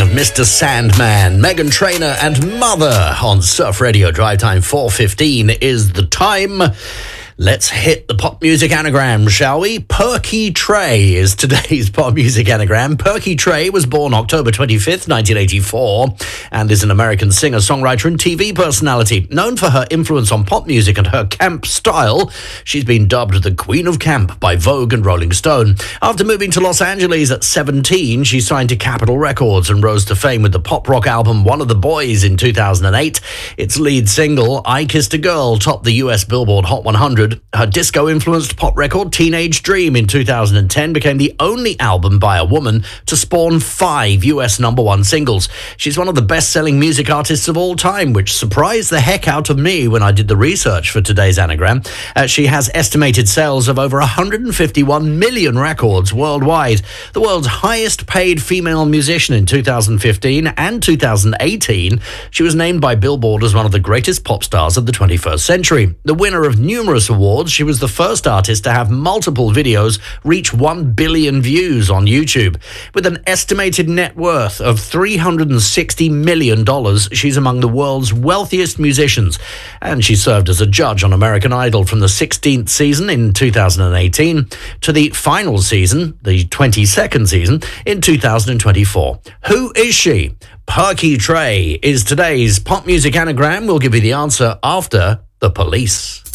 Mr. Sandman, Meghan Trainor and Mother on Surf Radio. Drive time 4:15 is the time. Let's hit the pop music anagram, shall we? Perky Trey is today's pop music anagram. Perky Trey was born October 25th, 1984, and is an American singer, songwriter, and TV personality. Known for her influence on pop music and her camp style, she's been dubbed the Queen of Camp by Vogue and Rolling Stone. After moving to Los Angeles at 17, she signed to Capitol Records and rose to fame with the pop rock album One of the Boys in 2008. Its lead single, I Kissed a Girl, topped the US Billboard Hot 100. Her disco-influenced pop record, Teenage Dream, in 2010 became the only album by a woman to spawn 5 US #1 singles. She's one of the best-selling music artists of all time, which surprised the heck out of me when I did the research for today's anagram. She has estimated sales of over 151 million records worldwide. The world's highest-paid female musician in 2015 and 2018, she was named by Billboard as one of the greatest pop stars of the 21st century. The winner of numerous awards, she was the first artist to have multiple videos reach 1 billion views on YouTube. With an estimated net worth of $360 million, she's among the world's wealthiest musicians, and she served as a judge on American Idol from the 16th season in 2018 to the final season, the 22nd season, in 2024. Who is she? Perky Trey is today's pop music anagram. We'll give you the answer after The Police.